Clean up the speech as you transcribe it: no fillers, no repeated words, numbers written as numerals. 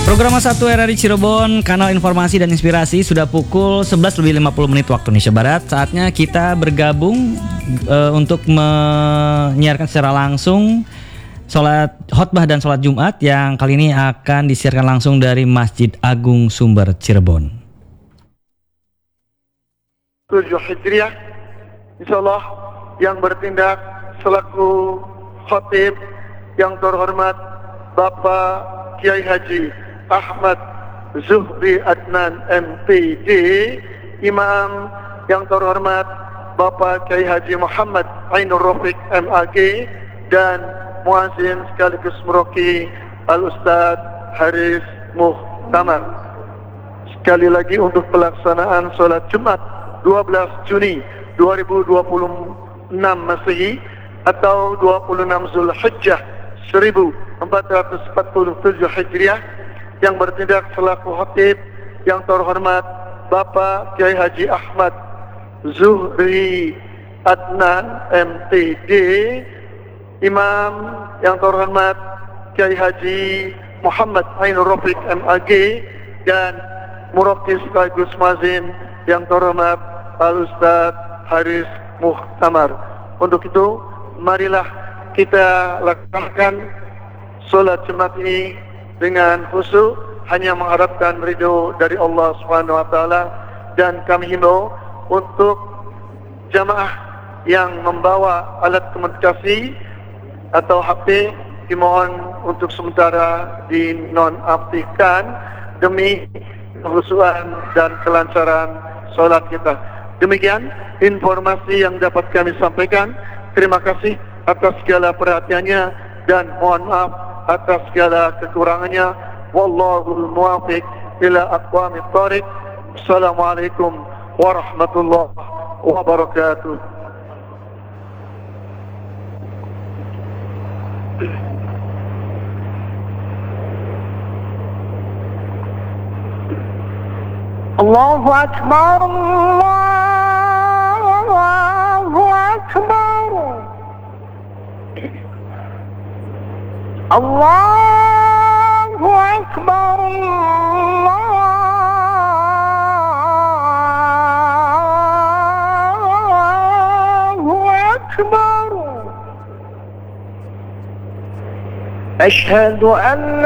Program 1 RRI Cirebon, kanal informasi dan inspirasi, sudah pukul 11:50 waktu Indonesia Barat. Saatnya kita bergabung untuk menyiarkan secara langsung sholat khotbah dan sholat Jumat yang kali ini akan disiarkan langsung dari Masjid Agung Sumber Cirebon. 7 Hijriah, insyaallah yang bertindak selaku khatib yang terhormat Bapak Kiai Haji Ahmad Zuhri Adnan MPD, Imam yang terhormat Bapak Kiai Haji Muhammad Ainur Rafiq MAG, dan muazzin sekaligus meroki Al-Ustaz Haris Muhtamar. Sekali lagi untuk pelaksanaan sholat Jumat 12 Juni 2026 Masehi atau 26 Zulhijjah 1447 Hijriah, yang bertindak selaku khatib yang terhormat Bapak Kiai Haji Ahmad Zuhri Adnan MPD, Imam yang terhormat Kiai Haji Muhammad Ainur Rafiq MAG, dan murabbi sekaligus muazzin yang terhormat Al-Ustaz Haris Muhtamar. Untuk itu, marilah kita laksanakan sholat Jumat ini dengan khusyuk, hanya mengharapkan ridho dari Allah Subhanahu wa taala, dan kami himbau untuk jamaah yang membawa alat komunikasi atau HP dimohon untuk sementara dinonaktifkan demi kehusuan dan kelancaran sholat kita. Demikian informasi yang dapat kami sampaikan. Terima kasih atas segala perhatiannya dan mohon maaf atas segala kekurangannya. Wallahul muwaffiq ila aqwamit thariq. Assalamualaikum warahmatullahi wabarakatuh. Allahu Akbar, Allahu Akbar, Allahu Akbar, Allahu Akbar. Ashhadu an